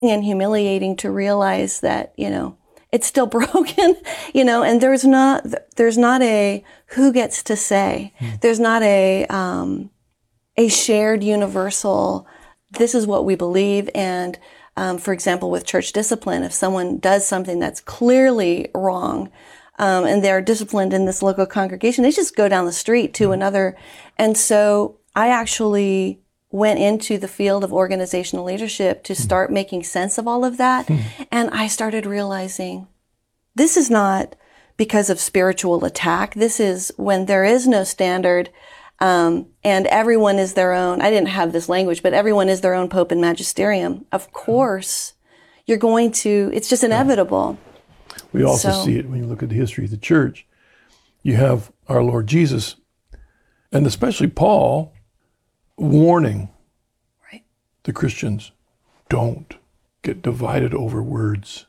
and humiliating to realize that, it's still broken, and there's not a who gets to say. There's not a shared universal, this is what we believe. And, for example, with church discipline, if someone does something that's clearly wrong, and they're disciplined in this local congregation, they just go down the street to another. And so I actually went into the field of organizational leadership to start making sense of all of that. And I started realizing this is not because of spiritual attack. This is when there is no standard, and everyone is their own. I didn't have this language, but everyone is their own pope and magisterium. Of course, you're going to, it's just inevitable. We also see it when you look at the history of the church. You have our Lord Jesus, and especially Paul, warning the Christians, don't get divided over words.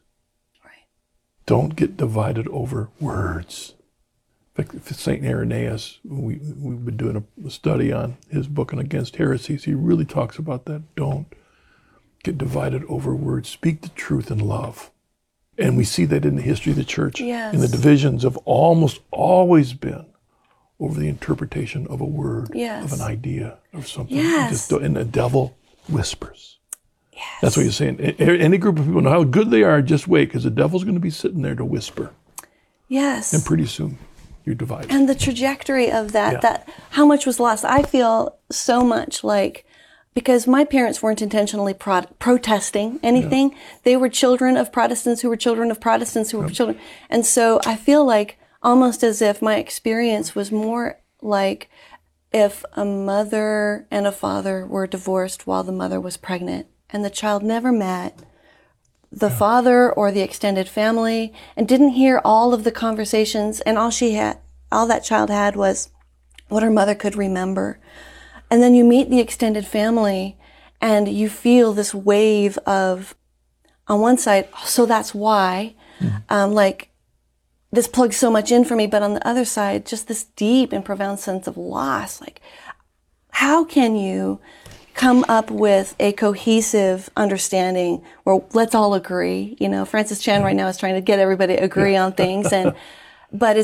Don't get divided over words. In fact, St. Irenaeus, we've been doing a study on his book on Against Heresies. He really talks about that. Don't get divided over words. Speak the truth in love. And we see that in the history of the church. Yes. And the divisions have almost always been over the interpretation of a word, of an idea, of something. And the devil whispers. Yes. That's what you're saying. Any group of people know how good they are, just wait, because the devil's going to be sitting there to whisper. Yes. And pretty soon, you're divided. And the trajectory of that how much was lost. I feel so much like, because my parents weren't intentionally protesting anything. They were children of Protestants who were children of Protestants who were children. And so I feel like almost as if my experience was more like if a mother and a father were divorced while the mother was pregnant and the child never met the father or the extended family and didn't hear all of the conversations, and all that child had was what her mother could remember. And then you meet the extended family and you feel this wave of, on one side, so that's why, like, this plugs so much in for me, but on the other side, just this deep and profound sense of loss. Like, how can you come up with a cohesive understanding where let's all agree? Francis Chan right now is trying to get everybody to agree on things, but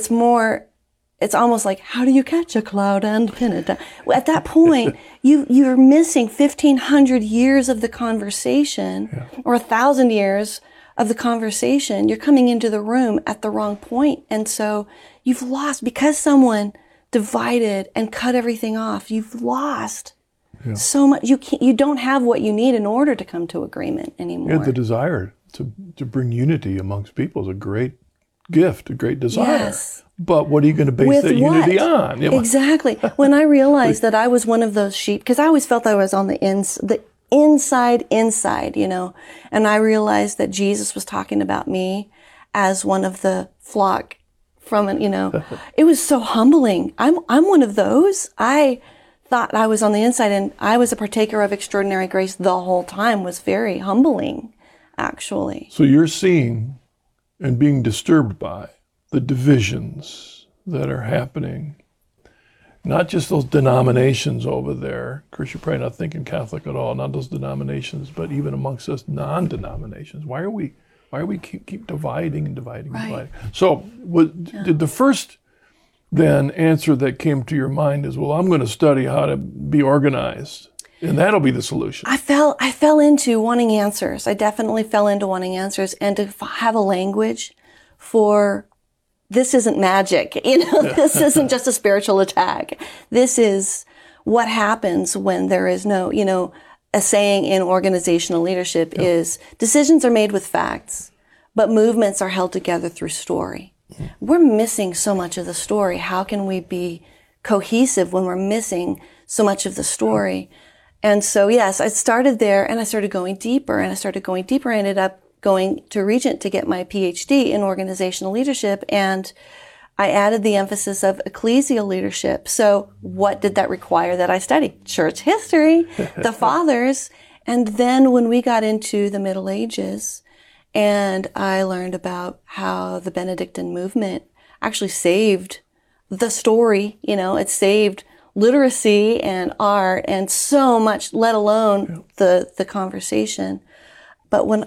it's almost like, how do you catch a cloud and pin it down? At that point, you're missing 1,500 years of the conversation, or 1,000 years of the conversation. You're coming into the room at the wrong point. And so you've lost, because someone divided and cut everything off, you've lost so much. You don't have what you need in order to come to agreement anymore. Yeah, the desire to bring unity amongst people is a great gift, a great desire. Yes. But what are you going to base that unity on? Exactly. When I realized that I was one of those sheep, because I always felt I was on the inside, and I realized that Jesus was talking about me as one of the flock from it was so humbling. I'm one of those. I thought I was on the inside and I was a partaker of extraordinary grace the whole time. Was very humbling, actually. So you're seeing and being disturbed by the divisions that are happening, not just those denominations over there. Of course, you're probably not thinking Catholic at all, not those denominations, but even amongst us non-denominations. Why are we keep dividing and dividing and dividing? So did the first then answer that came to your mind is, well, I'm going to study how to be organized, and that'll be the solution? I fell into wanting answers. I definitely fell into wanting answers, and to have a language for, this isn't magic. This isn't just a spiritual attack. This is what happens when there is no, a saying in organizational leadership is decisions are made with facts, but movements are held together through story. We're missing so much of the story. How can we be cohesive when we're missing so much of the story? And so, yes, I started there and I started going deeper I ended up going to Regent to get my PhD in organizational leadership. And I added the emphasis of ecclesial leadership. So what did that require that I study? Church history, the fathers. And then when we got into the Middle Ages, and I learned about how the Benedictine movement actually saved the story, it saved literacy and art and so much, let alone the conversation. But when